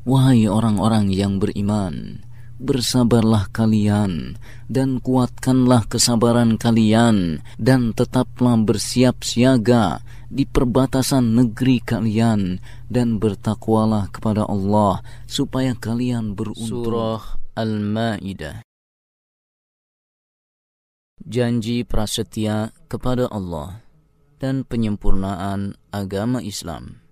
Wahai orang-orang yang beriman, bersabarlah kalian dan kuatkanlah kesabaran kalian, dan tetaplah bersiap siaga di perbatasan negeri kalian, dan bertakwalah kepada Allah supaya kalian beruntung. Surah Al-Maidah. Janji prasetya kepada Allah dan penyempurnaan agama Islam.